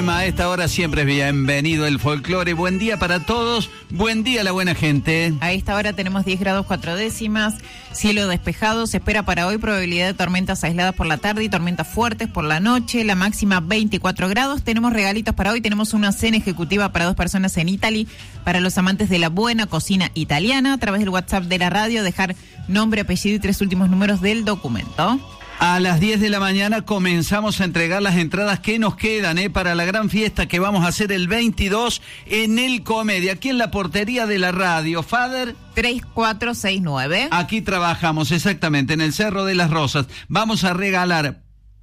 A esta hora siempre es bienvenido el folclore. Buen día para todos, buen día la buena gente. A esta hora tenemos 10 grados 4 décimas, cielo despejado, se espera para hoy probabilidad de tormentas aisladas por la tarde y tormentas fuertes por la noche, la máxima 24 grados. Tenemos regalitos para hoy, tenemos una cena ejecutiva para 2 personas en Italy, para los amantes de la buena cocina italiana, a través del WhatsApp de la radio, dejar nombre, apellido y 3 últimos números del documento. A las 10 de la mañana comenzamos a entregar las entradas que nos quedan para la gran fiesta que vamos a hacer el 22 en el Comedia, aquí en la portería de la radio. Father 3469. Aquí trabajamos exactamente en el Cerro de las Rosas. Vamos a regalar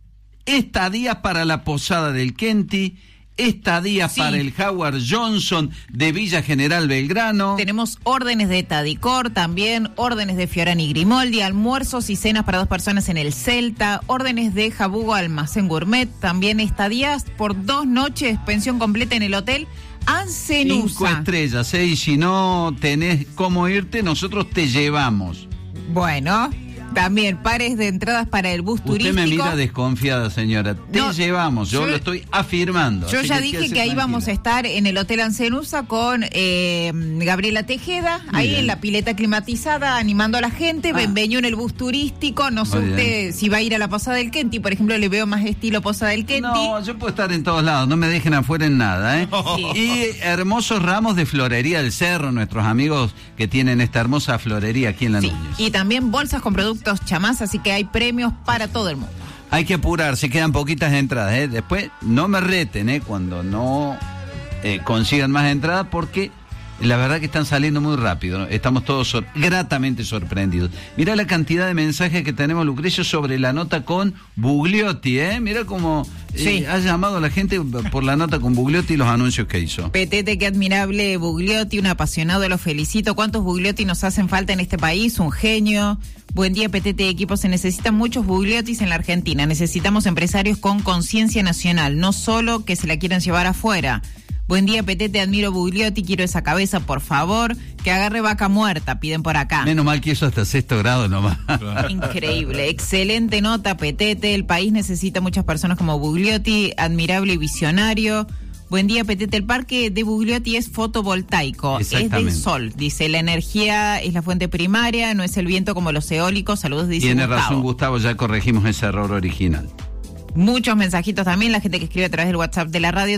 estadías para la posada del Kenty, estadías para el Howard Johnson de Villa General Belgrano. Tenemos órdenes de Tadicor, también órdenes de Fiorani Grimoldi, almuerzos y cenas para 2 personas en el Celta, órdenes de Jabugo Almacén Gourmet, también estadías por 2 noches, pensión completa en el hotel Ancenusa. 5 estrellas, y si no tenés cómo irte, nosotros te llevamos. Bueno, también pares de entradas para el bus turístico. Usted me mira desconfiada, señora. Te llevamos, yo lo estoy afirmando. Yo ya dije que ahí vamos a estar en el Hotel Ancenusa con Gabriela Tejeda, ahí en la pileta climatizada, animando a la gente. Benveño en el bus turístico. No sé usted si va a ir a la Posada del Kenty, por ejemplo, le veo más estilo Posada del Kenty. No, yo puedo estar en todos lados, no me dejen afuera en nada, Sí. Y hermosos ramos de florería del Cerro, nuestros amigos que tienen esta hermosa florería aquí en la Núñez. Y también bolsas con productos Chamás, así que hay premios para todo el mundo. Hay que apurarse, quedan poquitas entradas, Después no me reten, cuando no consigan más entradas, porque la verdad que están saliendo muy rápido, ¿no? Estamos todos gratamente sorprendidos. Mirá la cantidad de mensajes que tenemos, Lucrecio, sobre la nota con Bugliotti, Mirá cómo ha llamado a la gente por la nota con Bugliotti y los anuncios que hizo. Petete, qué admirable Bugliotti, un apasionado, lo felicito. ¿Cuántos Bugliotti nos hacen falta en este país? Un genio. Buen día, Petete, equipo. Se necesitan muchos Bugliottis en la Argentina. Necesitamos empresarios con conciencia nacional, no solo que se la quieran llevar afuera. Buen día, Petete, admiro Bugliotti, quiero esa cabeza, por favor, que agarre vaca muerta, piden por acá. Menos mal que eso hasta 6º grado nomás. Increíble, excelente nota, Petete, el país necesita muchas personas como Bugliotti, admirable y visionario. Buen día, Petete, el parque de Bugliotti es fotovoltaico, es del sol, dice, la energía es la fuente primaria, no es el viento como los eólicos, saludos, dice Tiene Gustavo. Razón, Gustavo, ya corregimos ese error original. Muchos mensajitos también, la gente que escribe a través del WhatsApp de la radio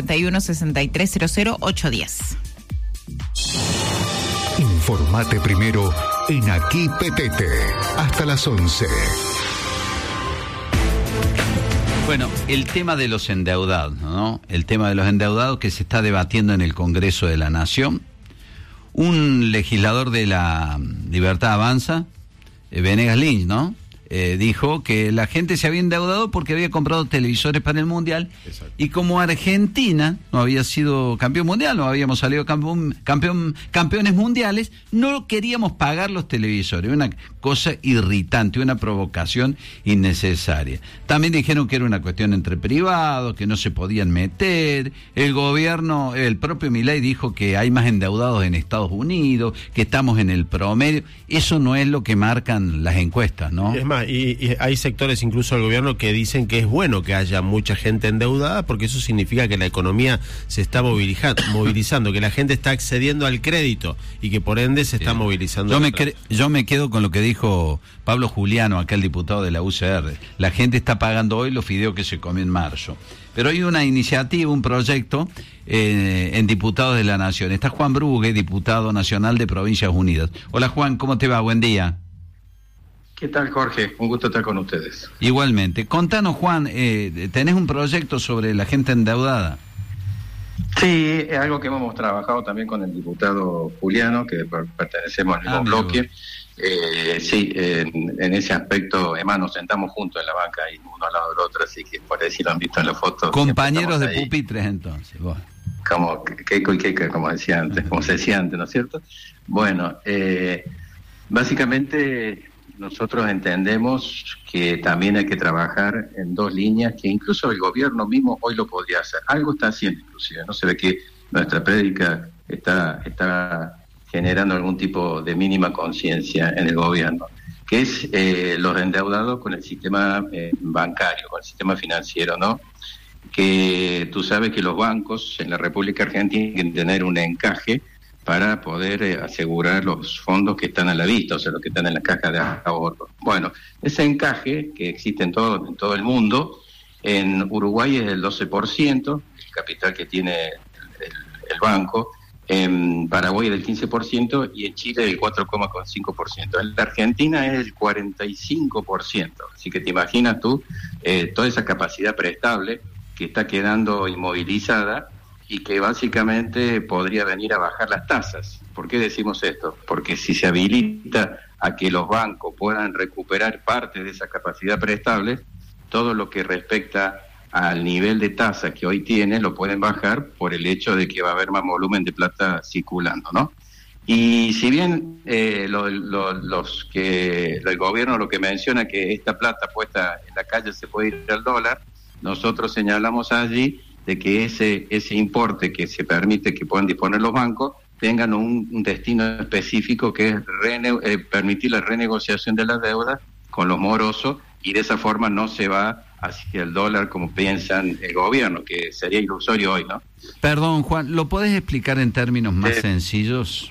351-6300-810. Informate primero en Aquí Petete, hasta las 11. Bueno, el tema de los endeudados, ¿no? El tema de los endeudados que se está debatiendo en el Congreso de la Nación. Un legislador de la Libertad Avanza, Venegas Lynch, ¿no? Dijo que la gente se había endeudado porque había comprado televisores para el Mundial. Exacto. Y como Argentina no había sido campeón mundial, no habíamos salido campeones mundiales, no queríamos pagar los televisores. Una cosa irritante, una provocación innecesaria. También dijeron que era una cuestión entre privados, que no se podían meter. El gobierno, el propio Milei dijo que hay más endeudados en Estados Unidos, que estamos en el promedio. Eso no es lo que marcan las encuestas, ¿no? Es más, y hay sectores incluso del gobierno que dicen que es bueno que haya mucha gente endeudada porque eso significa que la economía se está movilizando, que la gente está accediendo al crédito y que por ende se está movilizando. Yo me quedo con lo que dijo Pablo Juliano, acá el diputado de la UCR. La gente está pagando hoy los fideos que se comió en marzo. Pero hay una iniciativa, un proyecto en Diputados de la Nación. Está Juan Brugue, diputado nacional de Provincias Unidas. Hola Juan, ¿cómo te va? Buen día. ¿Qué tal, Jorge? Un gusto estar con ustedes. Igualmente. Contanos, Juan, ¿tenés un proyecto sobre la gente endeudada? Sí, es algo que hemos trabajado también con el diputado Juliano, que pertenecemos al mismo bloque. Sí, en ese aspecto, además nos sentamos juntos en la banca y uno al lado del otro, así que por ahí si lo han visto en las fotos. Compañeros de pupitres, entonces. Bueno. Como Keiko y Keika, como decía antes, como se decía antes, ¿no es cierto? Bueno, básicamente nosotros entendemos que también hay que trabajar en 2 líneas que incluso el gobierno mismo hoy lo podría hacer. Algo está haciendo inclusive, ¿no? Se ve que nuestra prédica está generando algún tipo de mínima conciencia en el gobierno, que es los endeudados con el sistema bancario, con el sistema financiero, ¿no? que tú sabes que los bancos en la República Argentina tienen que tener un encaje para poder asegurar los fondos que están a la vista, o sea, los que están en la caja de ahorro. Bueno, ese encaje que existe en todo el mundo, en Uruguay es del 12%, el capital que tiene el banco, en Paraguay del 15% y en Chile del 4,5%. En la Argentina es el 45%, así que te imaginas tú toda esa capacidad prestable que está quedando inmovilizada y que básicamente podría venir a bajar las tasas. ¿Por qué decimos esto? Porque si se habilita a que los bancos puedan recuperar parte de esa capacidad prestable, todo lo que respecta al nivel de tasa que hoy tiene lo pueden bajar por el hecho de que va a haber más volumen de plata circulando, ¿no? Y si bien el gobierno lo que menciona que esta plata puesta en la calle se puede ir al dólar, nosotros señalamos allí de que ese importe que se permite que puedan disponer los bancos tengan un destino específico que es permitir la renegociación de las deudas con los morosos, y de esa forma no se va hacia el dólar como piensan el gobierno, que sería ilusorio hoy, ¿no? Perdón, Juan, ¿lo podés explicar en términos más sencillos?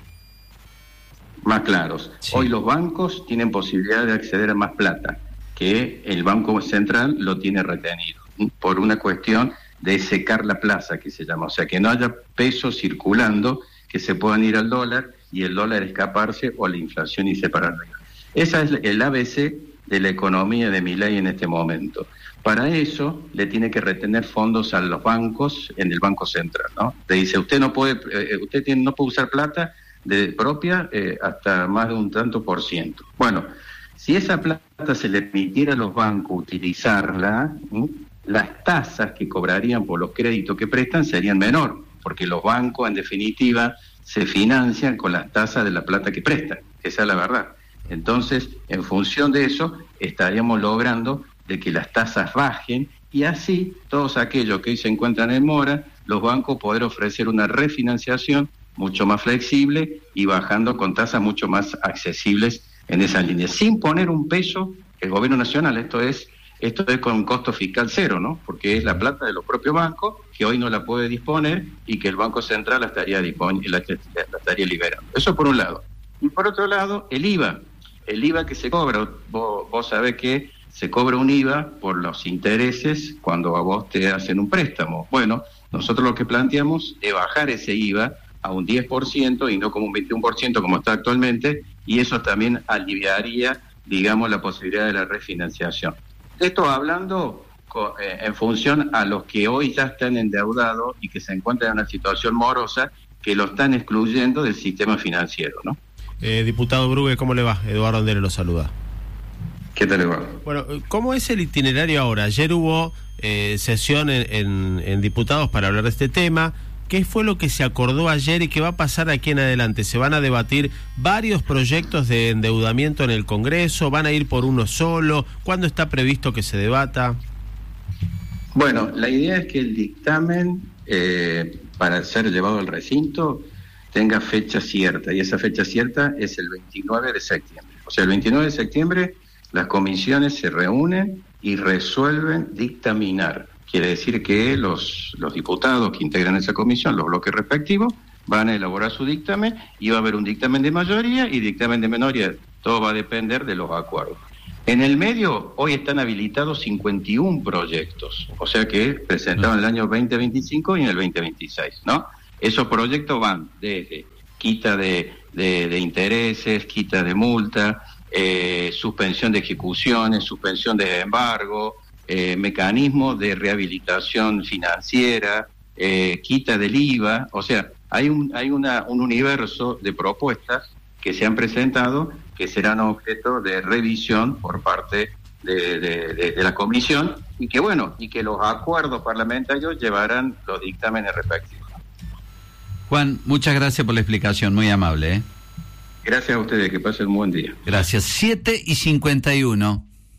Más claros. Sí. Hoy los bancos tienen posibilidad de acceder a más plata, que el Banco Central lo tiene retenido, por una cuestión de secar la plaza, que se llama, o sea, que no haya pesos circulando que se puedan ir al dólar y el dólar escaparse o la inflación y separarla. Esa es el ABC de la economía de Milei en este momento. Para eso le tiene que retener fondos a los bancos en el Banco Central, ¿no? Le dice, usted no puede usar plata propia hasta más de un tanto por ciento. Bueno, si esa plata se le permitiera a los bancos utilizarla, las tasas que cobrarían por los créditos que prestan serían menor, porque los bancos en definitiva se financian con las tasas de la plata que prestan, esa es la verdad. Entonces, en función de eso, estaríamos logrando de que las tasas bajen y así todos aquellos que hoy se encuentran en mora, los bancos poder ofrecer una refinanciación mucho más flexible y bajando con tasas mucho más accesibles en esa línea, sin poner un peso el gobierno nacional. Esto es con costo fiscal cero, ¿no? Porque es la plata de los propios bancos que hoy no la puede disponer y que el Banco Central la estaría liberando. Eso por un lado. Y por otro lado, el IVA que se cobra. Vos sabés que se cobra un IVA por los intereses cuando a vos te hacen un préstamo. Bueno, nosotros lo que planteamos es bajar ese IVA a un 10% y no como un 21% como está actualmente, y eso también aliviaría, digamos, la posibilidad de la refinanciación. Esto hablando en función a los que hoy ya están endeudados y que se encuentran en una situación morosa, que lo están excluyendo del sistema financiero, ¿no? Diputado Brugue, ¿cómo le va? Eduardo Andere lo saluda. ¿Qué tal, Eduardo? Bueno, ¿cómo es el itinerario ahora? Ayer hubo sesión en diputados para hablar de este tema. ¿Qué fue lo que se acordó ayer y qué va a pasar aquí en adelante? ¿Se van a debatir varios proyectos de endeudamiento en el Congreso? ¿Van a ir por uno solo? ¿Cuándo está previsto que se debata? Bueno, la idea es que el dictamen, para ser llevado al recinto, tenga fecha cierta, y esa fecha cierta es el 29 de septiembre. O sea, el 29 de septiembre las comisiones se reúnen y resuelven dictaminar. Quiere decir que los diputados que integran esa comisión, los bloques respectivos, van a elaborar su dictamen y va a haber un dictamen de mayoría y dictamen de minoría. Todo va a depender de los acuerdos. En el medio, hoy están habilitados 51 proyectos, o sea que presentaron en el año 2025 y en el 2026, ¿no? Esos proyectos van desde quita de intereses, quita de multa, suspensión de ejecuciones, suspensión de embargo, mecanismos de rehabilitación financiera, quita del IVA. O sea, hay un universo de propuestas que se han presentado que serán objeto de revisión por parte de la comisión y que los acuerdos parlamentarios llevarán los dictámenes respectivos. Juan, muchas gracias por la explicación, muy amable, ¿eh? Gracias a ustedes, que pasen un buen día. Gracias. 7:51.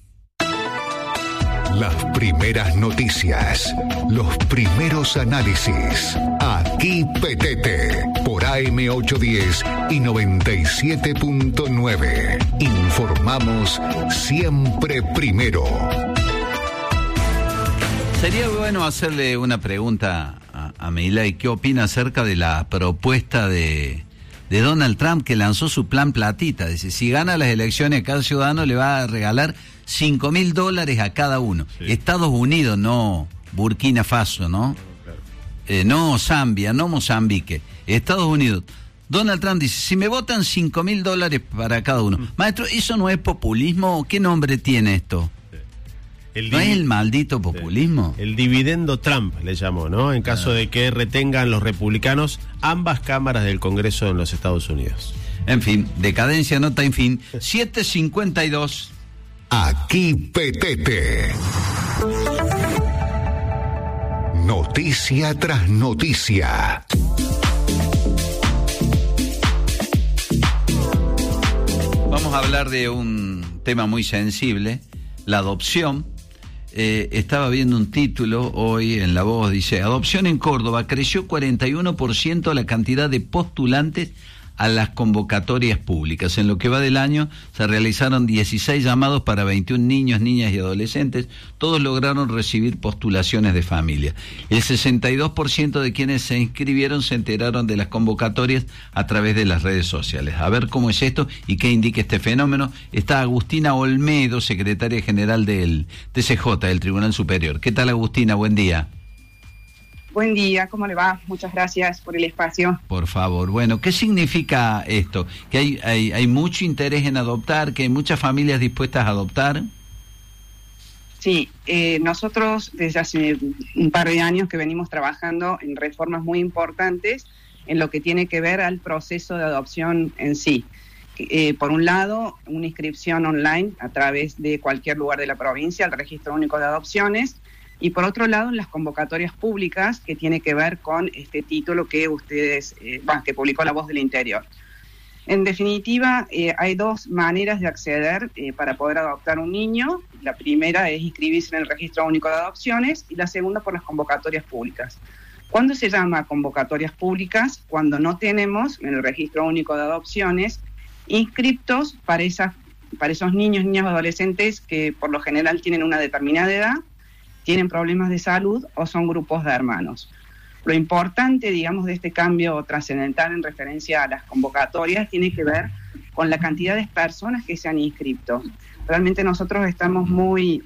Las primeras noticias, los primeros análisis. Aquí Petete, por AM810 y 97.9. Informamos siempre primero. Sería bueno hacerle una pregunta a Milei. ¿Qué opina acerca de la propuesta de Donald Trump, que lanzó su plan platita? Dice, si gana las elecciones, a cada ciudadano le va a regalar $5.000 a cada uno. Sí. Estados Unidos, no Burkina Faso, ¿no? Claro. No Zambia, no Mozambique. Estados Unidos. Donald Trump dice, si me votan $5.000 para cada uno. Maestro, ¿eso no es populismo? ¿Qué nombre tiene esto? ¿No es el maldito populismo? El dividendo Trump le llamó, ¿no? En caso de que retengan los republicanos ambas cámaras del Congreso en los Estados Unidos. En fin, decadencia nota en fin. 7:52. Aquí Petete. Noticia tras noticia. Vamos a hablar de un tema muy sensible, la adopción. Estaba viendo un título hoy en La Voz, dice, adopción en Córdoba, creció 41% la cantidad de postulantes a las convocatorias públicas. En lo que va del año se realizaron 16 llamados para 21 niños, niñas y adolescentes. Todos lograron recibir postulaciones de familia. El 62% de quienes se inscribieron se enteraron de las convocatorias a través de las redes sociales. A ver cómo es esto y qué indica este fenómeno. Está Agustina Olmedo, secretaria general del TCJ, del Tribunal Superior. ¿Qué tal, Agustina? Buen día. Buen día, ¿cómo le va? Muchas gracias por el espacio. Por favor. Bueno, ¿qué significa esto? ¿Que hay mucho interés en adoptar? ¿Que hay muchas familias dispuestas a adoptar? Sí, nosotros desde hace un par de años que venimos trabajando en reformas muy importantes en lo que tiene que ver al proceso de adopción en sí. Por un lado, una inscripción online a través de cualquier lugar de la provincia al Registro Único de Adopciones. Y por otro lado, en las convocatorias públicas, que tiene que ver con este título que ustedes, que publicó La Voz del Interior. En definitiva, hay dos maneras de acceder para poder adoptar un niño. La primera es inscribirse en el Registro Único de Adopciones y la segunda por las convocatorias públicas. ¿Cuándo se llama convocatorias públicas? Cuando no tenemos en el Registro Único de Adopciones inscriptos para esos niños, niñas o adolescentes que por lo general tienen una determinada edad, tienen problemas de salud o son grupos de hermanos. Lo importante, digamos, de este cambio trascendental en referencia a las convocatorias tiene que ver con la cantidad de personas que se han inscrito. Realmente nosotros estamos muy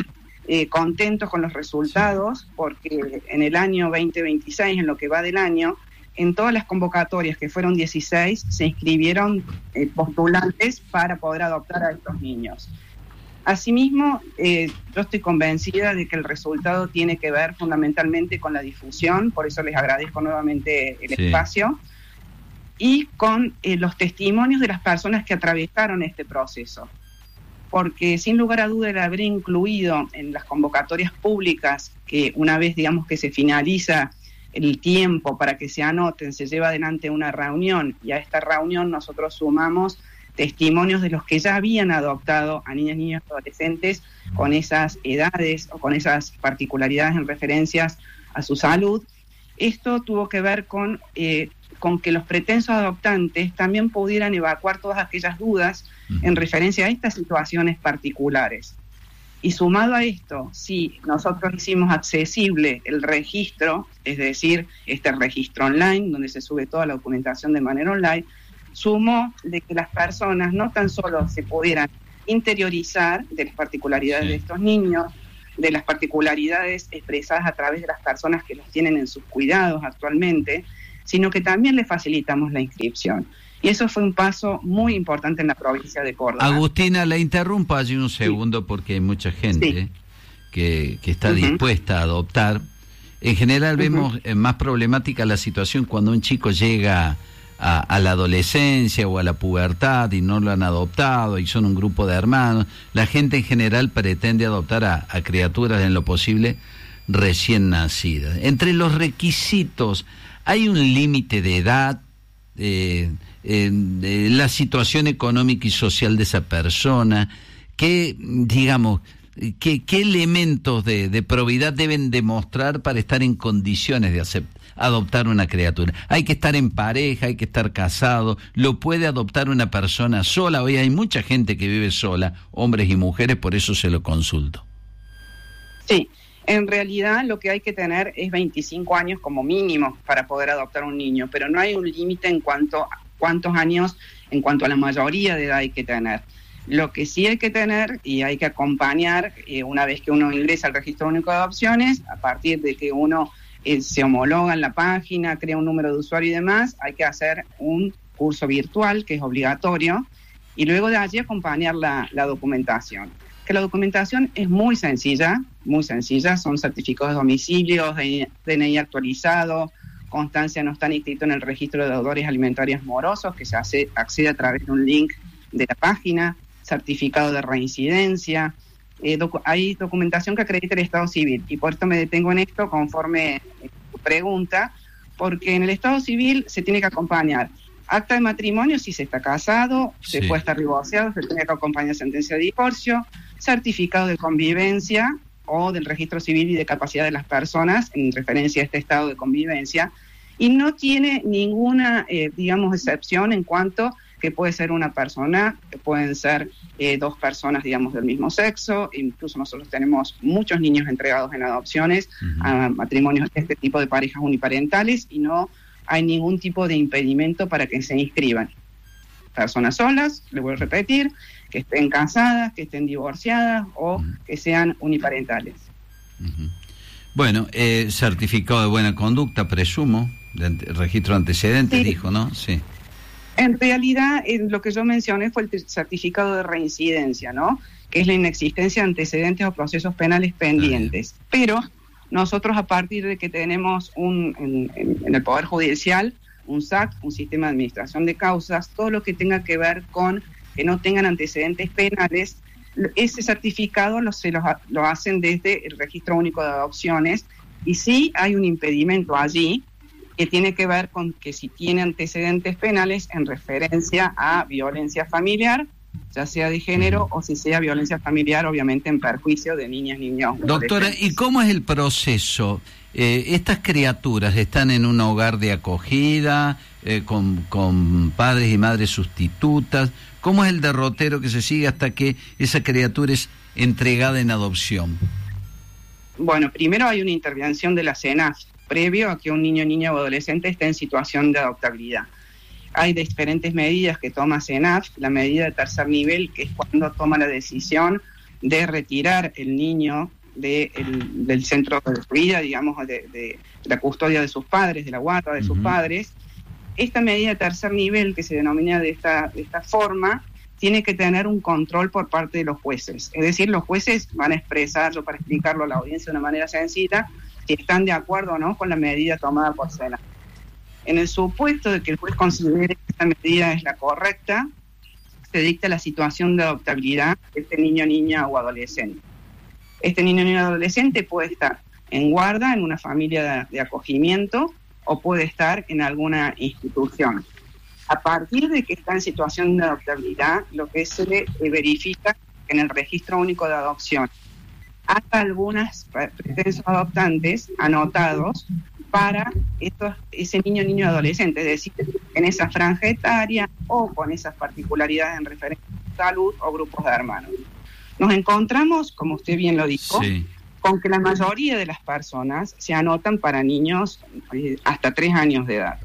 contentos con los resultados porque en el año 2026, en lo que va del año, en todas las convocatorias, que fueron 16, se inscribieron postulantes para poder adoptar a estos niños. Asimismo, yo estoy convencida de que el resultado tiene que ver fundamentalmente con la difusión, por eso les agradezco nuevamente el espacio, y con los testimonios de las personas que atravesaron este proceso. Porque sin lugar a duda el haber incluido en las convocatorias públicas, que una vez digamos que se finaliza el tiempo para que se anoten, se lleva adelante una reunión, y a esta reunión nosotros sumamos testimonios de los que ya habían adoptado a niñas, niños y adolescentes con esas edades o con esas particularidades en referencias a su salud. Esto tuvo que ver con que los pretensos adoptantes también pudieran evacuar todas aquellas dudas en referencia a estas situaciones particulares. Y sumado a esto, si nosotros hicimos accesible el registro, es decir, este registro online, donde se sube toda la documentación de manera online, sumó de que las personas no tan solo se pudieran interiorizar de las particularidades de estos niños, de las particularidades expresadas a través de las personas que los tienen en sus cuidados actualmente, sino que también les facilitamos la inscripción. Y eso fue un paso muy importante en la provincia de Córdoba. Agustina, la interrumpo allí un segundo porque hay mucha gente que está dispuesta a adoptar. En general vemos más problemática la situación cuando un chico llega a la adolescencia o a la pubertad y no lo han adoptado y son un grupo de hermanos. La gente en general pretende adoptar a criaturas en lo posible recién nacidas. Entre los requisitos, ¿hay un límite de edad? La situación económica y social de esa persona, ¿qué elementos de probidad deben demostrar para estar en condiciones de adoptar una criatura? Hay que estar en pareja, hay que estar casado, lo puede adoptar una persona sola. Hoy hay mucha gente que vive sola, hombres y mujeres, por eso se lo consulto. Sí, En realidad lo que hay que tener es 25 años como mínimo para poder adoptar un niño, pero no hay un límite en cuanto a cuántos años, en cuanto a la mayoría de edad hay que tener. Lo que sí hay que tener y hay que acompañar una vez que uno ingresa al Registro Único de Adopciones, a partir de que uno se homologa en la página, crea un número de usuario y demás, hay que hacer un curso virtual que es obligatorio y luego de allí acompañar la documentación. Que la documentación es muy sencilla, son certificados de domicilio, DNI actualizado, constancia no están inscritos en el registro de deudores alimentarios morosos, que se accede a través de un link de la página, certificado de reincidencia, hay documentación que acredita el Estado Civil, y por esto me detengo en esto conforme tu pregunta, porque en el Estado Civil se tiene que acompañar acta de matrimonio si se está casado, se puede estar divorciado, se tiene que acompañar sentencia de divorcio, certificado de convivencia o del registro civil y de capacidad de las personas en referencia a este estado de convivencia, y no tiene ninguna, excepción en cuanto que puede ser una persona, que pueden ser dos personas, del mismo sexo. Incluso nosotros tenemos muchos niños entregados en adopciones a matrimonios de este tipo de parejas uniparentales y no hay ningún tipo de impedimento para que se inscriban. Personas solas, le voy a repetir, que estén casadas, que estén divorciadas o que sean uniparentales. Bueno, certificado de buena conducta, presumo, registro de antecedentes, dijo, ¿no? Sí. En realidad, lo que yo mencioné fue el certificado de reincidencia, ¿no? Que es la inexistencia de antecedentes o procesos penales pendientes. Pero nosotros, a partir de que tenemos en el Poder Judicial un SAC, un sistema de administración de causas, todo lo que tenga que ver con que no tengan antecedentes penales, ese certificado lo hacen desde el Registro Único de Adopciones, y sí hay un impedimento allí que tiene que ver con que si tiene antecedentes penales en referencia a violencia familiar, ya sea de género o si sea violencia familiar, obviamente en perjuicio de niñas, niños. Doctora, ¿y cómo es el proceso? ¿Estas criaturas están en un hogar de acogida, con padres y madres sustitutas? ¿Cómo es el derrotero que se sigue hasta que esa criatura es entregada en adopción? Bueno, primero hay una intervención de la CENAF, previo a que un niño, niña o adolescente esté en situación de adoptabilidad. Hay diferentes medidas que toma CENAF, la medida de tercer nivel, que es cuando toma la decisión de retirar el niño del centro de vida, de la custodia de sus padres, de la guarda de sus padres. Esta medida de tercer nivel, que se denomina de esta forma, tiene que tener un control por parte de los jueces. Es decir, los jueces van a expresarlo, para explicarlo a la audiencia de una manera sencilla, si están de acuerdo o no con la medida tomada por CENAF. En el supuesto de que el juez considere que esta medida es la correcta, se dicta la situación de adoptabilidad de este niño, niña o adolescente. Este niño, niña o adolescente puede estar en guarda, en una familia de acogimiento, o puede estar en alguna institución. A partir de que está en situación de adoptabilidad, lo que se verifica en el Registro Único de Adopción, hay algunas pretensos adoptantes anotados para ese niño, niño o adolescente, es decir, en esa franja etaria o con esas particularidades en referencia a salud o grupos de hermanos. Nos encontramos, como usted bien lo dijo, con que la mayoría de las personas se anotan para niños hasta 3 años de edad.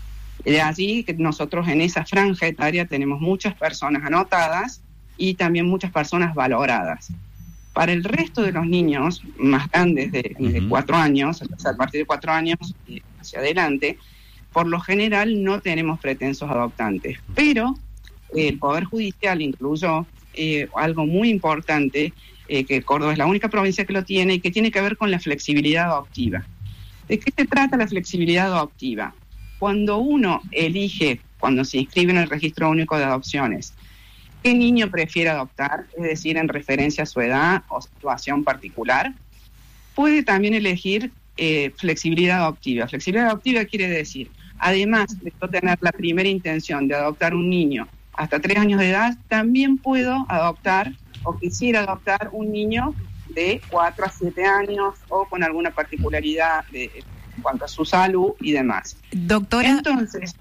De allí que nosotros en esa franja etaria tenemos muchas personas anotadas y también muchas personas valoradas. Para el resto de los niños más grandes de 4 años, o sea, a partir de 4 años hacia adelante, por lo general no tenemos pretensos adoptantes. Pero el Poder Judicial incluyó algo muy importante, que Córdoba es la única provincia que lo tiene, y que tiene que ver con la flexibilidad adoptiva. ¿De qué se trata la flexibilidad adoptiva? Cuando uno elige, cuando se inscribe en el Registro Único de Adopciones, qué niño prefiere adoptar, es decir, en referencia a su edad o situación particular, puede también elegir flexibilidad adoptiva. Flexibilidad adoptiva quiere decir, además de tener la primera intención de adoptar un niño hasta 3 años de edad, también puedo adoptar o quisiera adoptar un niño de 4 a 7 años o con alguna particularidad en cuanto a su salud y demás. Doctora, entonces,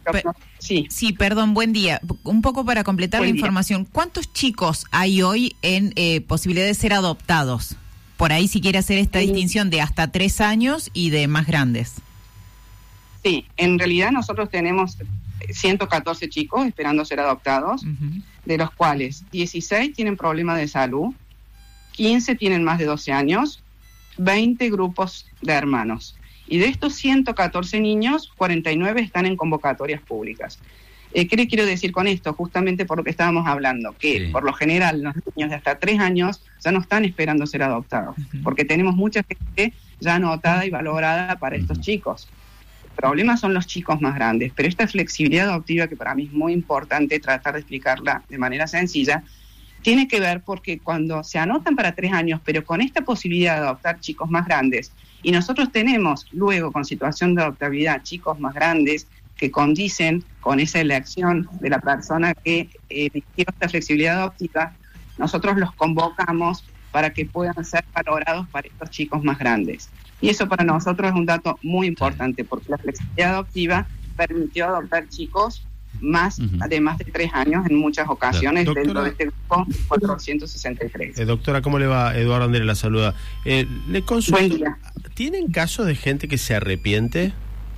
sí, perdón, buen día. Un poco para completar la información, ¿cuántos chicos hay hoy en posibilidad de ser adoptados? por ahí si quiere hacer esta distinción de hasta 3 años y de más grandes. Sí, en realidad nosotros tenemos 114 chicos esperando ser adoptados, de los cuales 16 tienen problemas de salud, 15 tienen más de 12 años, 20 grupos de hermanos. Y de estos 114 niños, 49 están en convocatorias públicas. ¿Qué le quiero decir con esto? Justamente por lo que estábamos hablando, que por lo general los niños de hasta 3 años ya no están esperando ser adoptados, porque tenemos mucha gente ya anotada y valorada para estos chicos. El problema son los chicos más grandes, pero esta flexibilidad adoptiva, que para mí es muy importante tratar de explicarla de manera sencilla, tiene que ver porque cuando se anotan para 3 años, pero con esta posibilidad de adoptar chicos más grandes, y nosotros tenemos luego con situación de adoptabilidad chicos más grandes que condicen con esa elección de la persona que eligió esta flexibilidad adoptiva, nosotros los convocamos para que puedan ser valorados para estos chicos más grandes. Y eso para nosotros es un dato muy importante, porque la flexibilidad adoptiva permitió adoptar chicos de más de 3 años en muchas ocasiones, doctora, dentro de este grupo 463. Doctora, ¿cómo le va? Eduardo Andere la saluda. Le consulto, Buen día. ¿Tienen casos de gente que se arrepiente?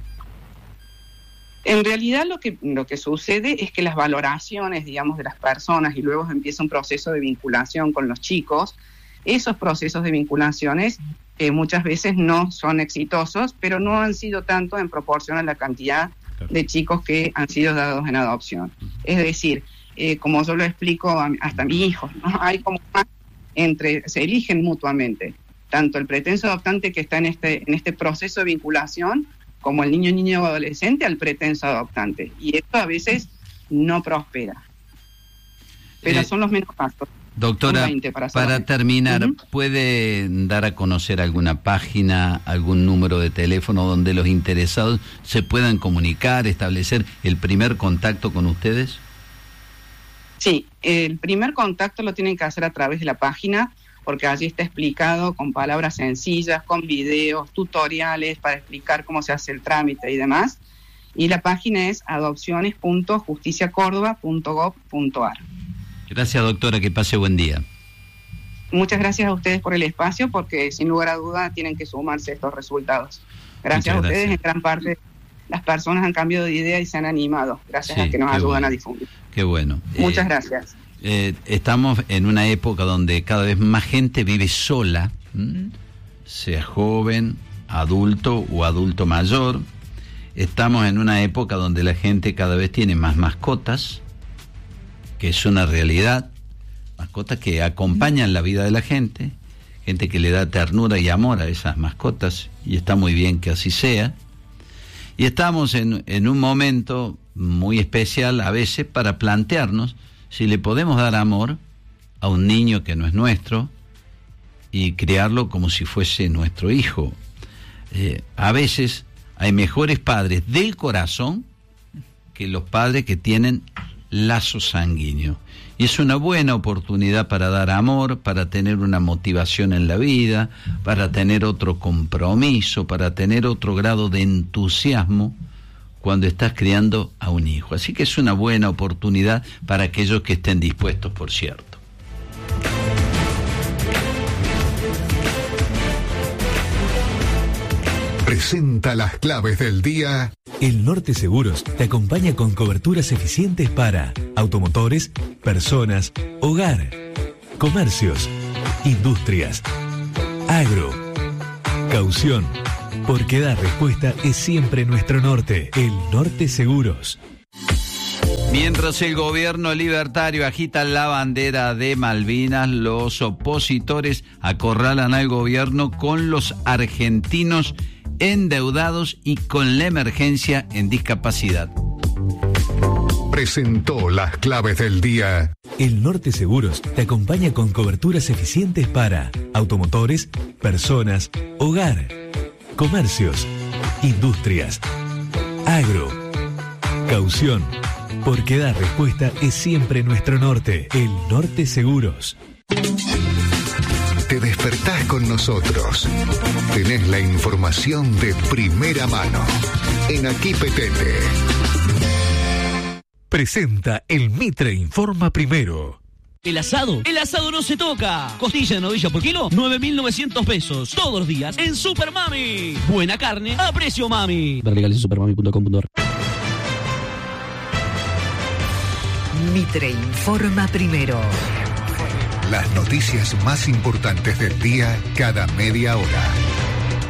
En realidad lo que sucede es que las valoraciones, digamos, de las personas, y luego empieza un proceso de vinculación con los chicos, esos procesos de vinculaciones muchas veces no son exitosos, pero no han sido tanto en proporción a la cantidad de chicos que han sido dados en adopción. Es decir, como yo lo explico hasta a mi hijo, ¿no? Hay como más se eligen mutuamente, tanto el pretenso adoptante que está en este proceso de vinculación, como el niño o adolescente al pretenso adoptante. Y esto a veces no prospera. Pero son los menos casos. Doctora, 20 para terminar, ¿puede dar a conocer alguna página, algún número de teléfono donde los interesados se puedan comunicar, establecer el primer contacto con ustedes? Sí, el primer contacto lo tienen que hacer a través de la página, porque allí está explicado con palabras sencillas, con videos, tutoriales para explicar cómo se hace el trámite y demás. Y la página es adopciones.justiciacórdoba.gov.ar. Gracias, doctora, que pase buen día. Muchas gracias a ustedes por el espacio, porque sin lugar a duda tienen que sumarse estos resultados. Gracias a ustedes, en gran parte las personas han cambiado de idea y se han animado, gracias a que nos ayudan a difundir. Qué bueno. Muchas gracias. Estamos en una época donde cada vez más gente vive sola, sea joven, adulto o adulto mayor. Estamos en una época donde la gente cada vez tiene más mascotas, que es una realidad, mascotas que acompañan la vida de la gente que le da ternura y amor a esas mascotas, y está muy bien que así sea. Y estamos en un momento muy especial a veces para plantearnos si le podemos dar amor a un niño que no es nuestro y criarlo como si fuese nuestro hijo. A veces hay mejores padres del corazón que los padres que tienen lazo sanguíneo. Y es una buena oportunidad para dar amor, para tener una motivación en la vida, para tener otro compromiso, para tener otro grado de entusiasmo cuando estás criando a un hijo. Así que es una buena oportunidad para aquellos que estén dispuestos, por cierto. Presenta las claves del día. El Norte Seguros te acompaña con coberturas eficientes para automotores, personas, hogar, comercios, industrias, agro, caución, porque dar respuesta es siempre nuestro norte. El Norte Seguros. Mientras el gobierno libertario agita la bandera de Malvinas, los opositores acorralan al gobierno con los argentinos endeudados y con la emergencia en discapacidad. Presentó las claves del día. El Norte Seguros te acompaña con coberturas eficientes para automotores, personas, hogar, comercios, industrias, agro, caución, porque dar respuesta es siempre nuestro norte. El Norte Seguros. Te despertás con nosotros. Tenés la información de primera mano. En Aquí Petete. Presenta el Mitre Informa Primero. El asado no se toca. Costilla de novilla por kilo, 9.900 pesos. Todos los días en Super Mami. Buena carne a precio mami. Ver legales en supermami.com.ar. Mitre informa primero. Las noticias más importantes del día cada media hora.